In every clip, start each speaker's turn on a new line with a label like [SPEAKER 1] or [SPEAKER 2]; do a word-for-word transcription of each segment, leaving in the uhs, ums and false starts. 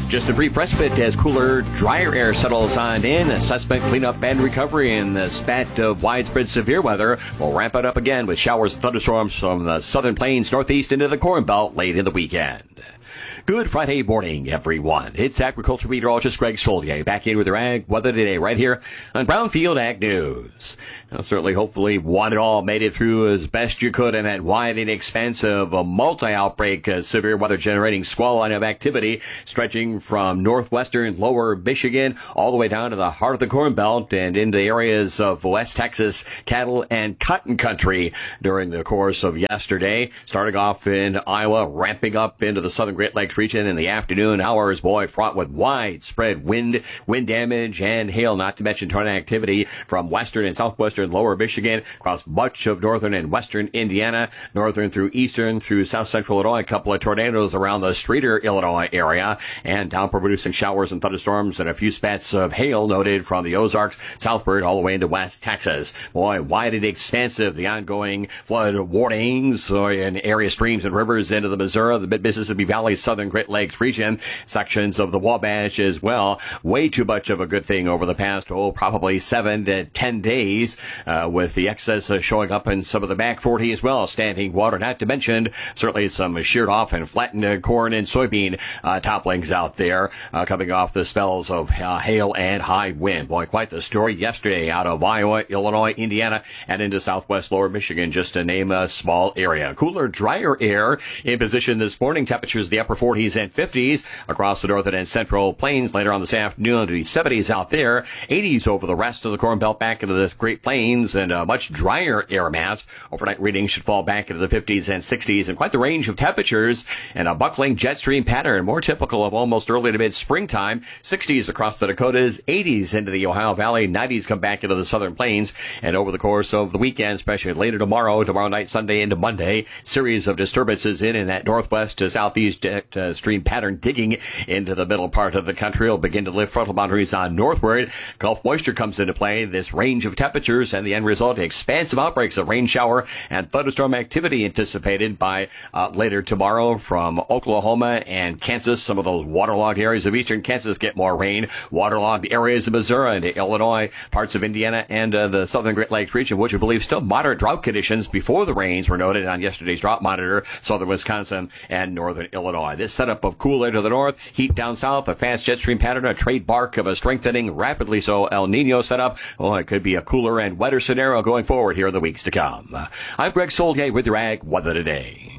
[SPEAKER 1] Just a brief respite as cooler, drier air settles on in. A suspect cleanup and recovery in the spat of widespread severe weather will ramp it up again with showers and thunderstorms from the southern plains northeast into the Corn Belt late in the weekend. Good Friday morning, everyone. It's agriculture meteorologist Greg Solier back in with your ag weather today right here on Brownfield Ag News. Now, certainly, hopefully, one and all made it through as best you could in that wide and expansive uh, multi-outbreak uh, severe weather-generating squall line of activity stretching from northwestern lower Michigan all the way down to the heart of the Corn Belt and into areas of West Texas, cattle and cotton country during the course of yesterday. Starting off in Iowa, ramping up into the southern Great Lakes region in the afternoon hours, boy, fraught with widespread wind, wind damage, and hail, not to mention tornado activity from western and southwestern lower Michigan across much of northern and western Indiana, northern through eastern through south central Illinois. A couple of tornadoes around the Streator, Illinois area, and downpour producing showers and thunderstorms and a few spats of hail noted from the Ozarks southward all the way into West Texas. Boy, wide and expansive the ongoing flood warnings in area streams and rivers into the Missouri, the mid-Mississippi Valley, southern Great Lakes region, sections of the Wabash as well. Way too much of a good thing over the past, oh, probably seven to ten days, uh, with the excess uh, showing up in some of the back forty as well. Standing water, not to mention certainly some sheared off and flattened uh, corn and soybean uh, topplings out there, uh, coming off the spells of uh, hail and high wind. Boy, quite the story yesterday out of Iowa, Illinois, Indiana, and into southwest lower Michigan, just to name a small area. Cooler, drier air in position this morning. Temperatures the upper forties and fifties across the northern and central plains. Later on this afternoon, it'll be seventies out there, eighties over the rest of the Corn Belt back into the Great Plains, and a much drier air mass. Overnight readings should fall back into the fifties and sixties, and quite the range of temperatures, and a buckling jet stream pattern, more typical of almost early to mid springtime. sixties across the Dakotas, eighties into the Ohio Valley, nineties come back into the southern plains, and over the course of the weekend, especially later tomorrow, tomorrow night, Sunday into Monday, series of disturbances in in that northwest to southeast jet uh, stream pattern digging into the middle part of the country will begin to lift frontal boundaries on northward. Gulf moisture comes into play. This range of temperatures and the end result, expansive outbreaks of rain shower and thunderstorm activity anticipated by uh, later tomorrow from Oklahoma and Kansas. Some of those waterlogged areas of eastern Kansas get more rain. Waterlogged areas of Missouri and Illinois, parts of Indiana and uh, the southern Great Lakes region, which you believe still moderate drought conditions before the rains were noted on yesterday's drought monitor, southern Wisconsin and northern Illinois. This setup of cool air to the north, heat down south, a fast jet stream pattern, a trademark of a strengthening, rapidly so El Nino setup. Oh, it could be a cooler and wetter scenario going forward here in the weeks to come. I'm Greg Solier with your Ag Weather Today.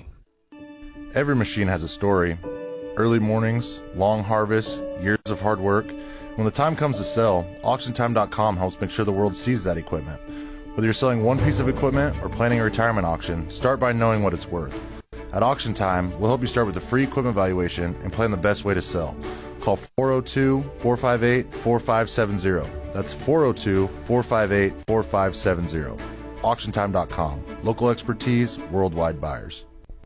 [SPEAKER 2] Every machine has a story. Early mornings, long harvests, years of hard work. When the time comes to sell, auction time dot com helps make sure the world sees that equipment. Whether you're selling one piece of equipment or planning a retirement auction, start by knowing what it's worth. At Auction Time, we'll help you start with a free equipment valuation and plan the best way to sell. Call four oh two, four five eight, four five seven zero. That's four oh two, four five eight, four five seven zero. auction time dot com. Local expertise, worldwide buyers.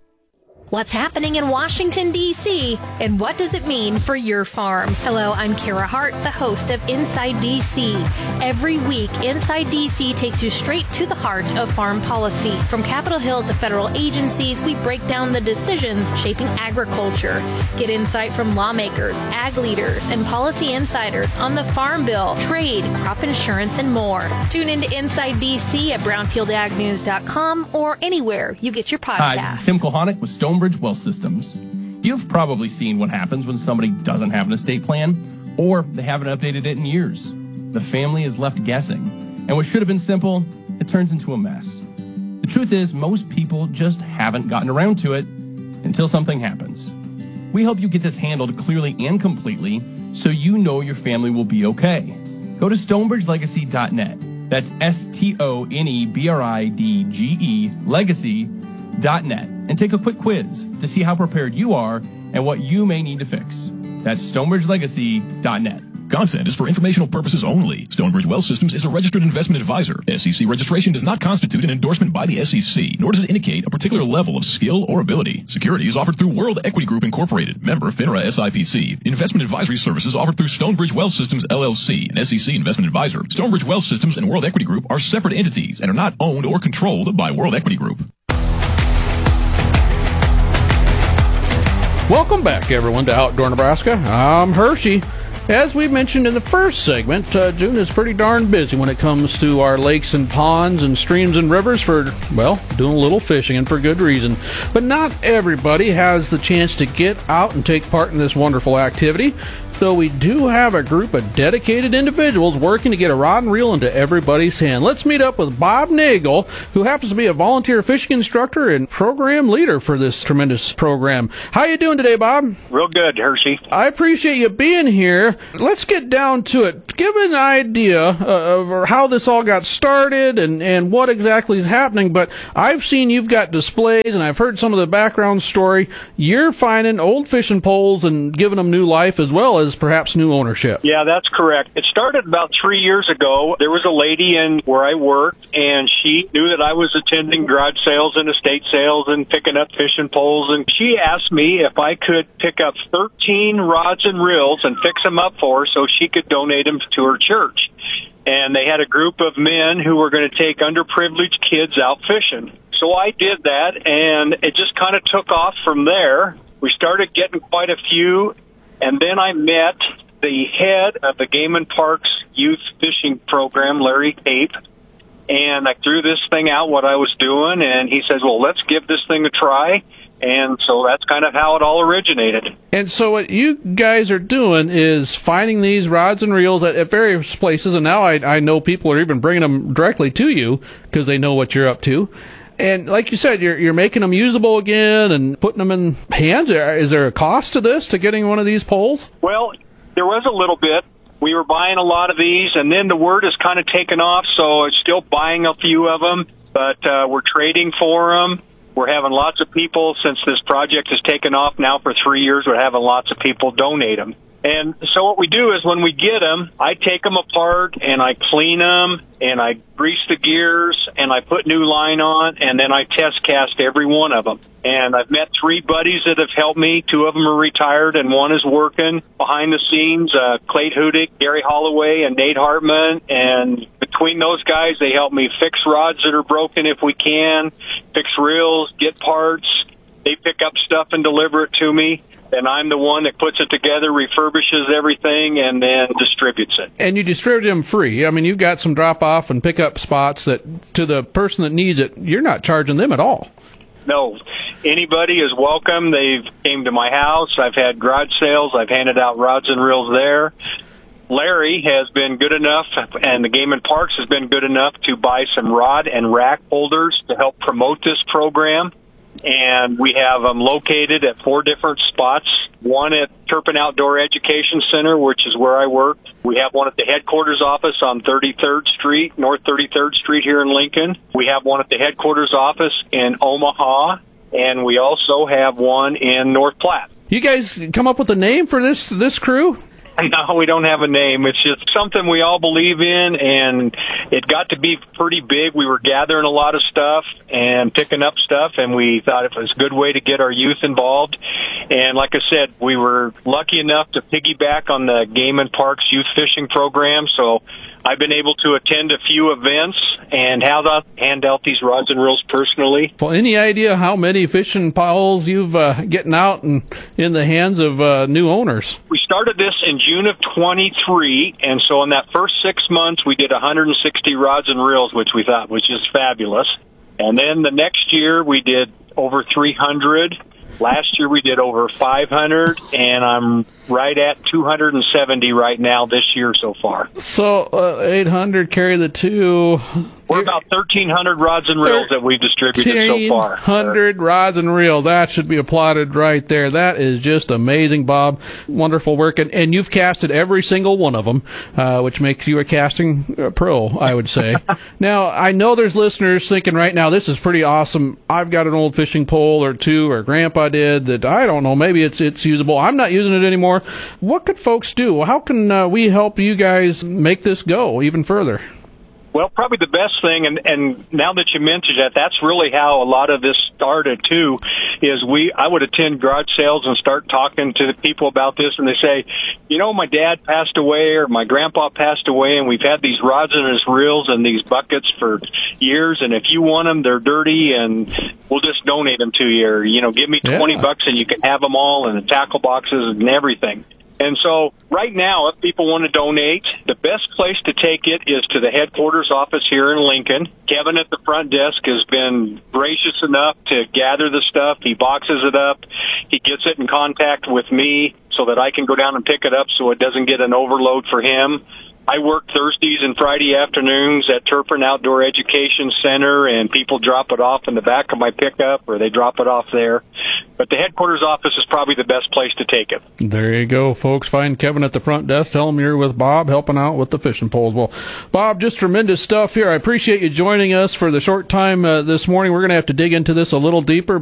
[SPEAKER 3] What's happening in Washington, D C, and what does it mean for your farm? Hello, I'm Kara Hart, the host of Inside D C. Every week, Inside D C takes you straight to the heart of farm policy. From Capitol Hill to federal agencies, we break down the decisions shaping agriculture. Get insight from lawmakers, ag leaders, and policy insiders on the Farm Bill, trade, crop insurance, and more. Tune into Inside D C at brownfield ag news dot com or anywhere you get your podcast.
[SPEAKER 4] Hi, this is Tim Kohanic with Stonebridge Well Systems. You've probably seen what happens when somebody doesn't have an estate plan or they haven't updated it in years. The family is left guessing, and what should have been simple, it turns into a mess. The truth is, most people just haven't gotten around to it until something happens. We help you get this handled clearly and completely so you know your family will be okay. Go to stonebridge legacy dot net. That's S T O N E B R I D G E legacy dot net and take a quick quiz to see how prepared you are and what you may need to fix. That's stonebridge legacy dot net.
[SPEAKER 5] Content is for informational purposes only. Stonebridge Well Systems is a registered investment advisor. S E C registration does not constitute an endorsement by the S E C, nor does it indicate a particular level of skill or ability. Securities offered through World Equity Group Incorporated, member FINRA S I P C. Investment advisory services offered through Stonebridge Well Systems L L C, an S E C investment advisor. Stonebridge Well Systems and World Equity Group are separate entities and are not owned or controlled by World Equity Group.
[SPEAKER 6] Welcome back, everyone, to Outdoor Nebraska. I'm Hershey. As we mentioned in the first segment, uh, June is pretty darn busy when it comes to our lakes and ponds and streams and rivers for, well, doing a little fishing, and for good reason. But not everybody has the chance to get out and take part in this wonderful activity. So we do have a group of dedicated individuals working to get a rod and reel into everybody's hand. Let's meet up with Bob Nagel, who happens to be a volunteer fishing instructor and program leader for this tremendous program. How you doing today, Bob?
[SPEAKER 7] Real good, Hershey.
[SPEAKER 6] I appreciate you being here. Let's get down to it. Give an idea uh, of how this all got started and, and what exactly is happening. But I've seen you've got displays, and I've heard some of the background story. You're finding old fishing poles and giving them new life, as well as perhaps new ownership.
[SPEAKER 7] Yeah, that's correct. It started about three years ago. There was a lady in where I worked, and she knew that I was attending garage sales and estate sales and picking up fishing poles, and she asked me if I could pick up thirteen rods and reels and fix them up for her so she could donate them to her church. And they had a group of men who were going to take underprivileged kids out fishing. So I did that, and it just kind of took off from there. We started getting quite a few. And then I met the head of the Game and Parks Youth Fishing Program, Larry Cape, and I threw this thing out, what I was doing, and he says, well, let's give this thing a try. And so that's kind of how it all originated.
[SPEAKER 6] And so what you guys are doing is finding these rods and reels at, at various places, and now I, I know people are even bringing them directly to you because they know what you're up to. And like you said, you're you're making them usable again and putting them in hands. Is there a cost to this, to getting one of these poles?
[SPEAKER 7] Well, there was a little bit. We were buying a lot of these, and then the word has kind of taken off, so it's still buying a few of them, but uh, we're trading for them. We're having lots of people, since this project has taken off now for three years, we're having lots of people donate them. And so what we do is when we get them, I take them apart and I clean them and I grease the gears and I put new line on, and then I test cast every one of them. And I've met three buddies that have helped me. Two of them are retired and one is working behind the scenes, uh, Clay Hudick, Gary Holloway, and Nate Hartman. And between those guys, they help me fix rods that are broken if we can, fix reels, get parts. They pick up stuff and deliver it to me. And I'm the one that puts it together, refurbishes everything, and then distributes it.
[SPEAKER 6] And you distribute them free. I mean, you've got some drop-off and pick-up spots that, to the person that needs it, you're not charging them at all.
[SPEAKER 7] No. Anybody is welcome. They've came to my house. I've had garage sales. I've handed out rods and reels there. Larry has been good enough, and the Game and Parks has been good enough to buy some rod and rack holders to help promote this program. And we have them located at four different spots. One at Turpin Outdoor Education Center, which is where I work. We have one at the headquarters office on thirty-third Street, North thirty-third Street here in Lincoln. We have one at the headquarters office in Omaha. And we also have one in North Platte.
[SPEAKER 6] You guys come up with a name for this this crew?
[SPEAKER 7] No, we don't have a name. It's just something we all believe in, and it got to be pretty big. We were gathering a lot of stuff and picking up stuff, and we thought it was a good way to get our youth involved. And like I said, we were lucky enough to piggyback on the Game and Parks Youth Fishing Program, so I've been able to attend a few events and hand out, hand out these rods and reels personally.
[SPEAKER 6] Well, any idea how many fishing poles you've uh, getting out and in the hands of uh, new owners?
[SPEAKER 7] We started this in June of twenty-three, and so in that first six months, we did one hundred sixty rods and reels, which we thought was just fabulous. And then the next year, we did over three hundred. Last year, we did over five hundred, and I'm right at two hundred seventy right now this year so far.
[SPEAKER 6] So uh, eight hundred carry the two.
[SPEAKER 7] We're about thirteen hundred rods and reels that we've distributed so far.
[SPEAKER 6] thirteen hundred rods and reels. That should be applauded right there. That is just amazing, Bob. Wonderful work. And, and you've casted every single one of them, uh, which makes you a casting uh, pro, I would say. Now, I know there's listeners thinking right now, this is pretty awesome. I've got an old fishing pole or two, or Grandpa did, that I don't know, maybe it's it's usable. I'm not using it anymore. What could folks do? How can uh, we help you guys make this go even further?
[SPEAKER 7] Well, probably the best thing, and, and now that you mentioned that, that's really how a lot of this started, too, is we I would attend garage sales and start talking to the people about this, and they say, you know, my dad passed away or my grandpa passed away, and we've had these rods and his reels and these buckets for years, and if you want them, they're dirty, and we'll just donate them to you, or, you know, give me twenty
[SPEAKER 6] Yeah.
[SPEAKER 7] bucks and you can have them all, and the tackle boxes and everything. And so right now, if people want to donate, the best place to take it is to the headquarters office here in Lincoln. Kevin at the front desk has been gracious enough to gather the stuff. He boxes it up. He gets it in contact with me so that I can go down and pick it up so it doesn't get an overload for him. I work Thursdays and Friday afternoons at Turpin Outdoor Education Center, and people drop it off in the back of my pickup, or they drop it off there. But the headquarters office is probably the best place to take it.
[SPEAKER 6] There you go, folks. Find Kevin at the front desk. Tell him you're with Bob, helping out with the fishing poles. Well, Bob, just tremendous stuff here. I appreciate you joining us for the short time uh, this morning. We're going to have to dig into this a little deeper.